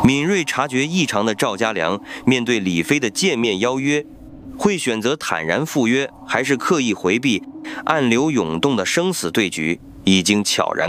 敏锐察觉异常的赵家良，面对李飞的见面邀约，会选择坦然赴约，还是刻意回避，暗流涌动的生死对局已经悄然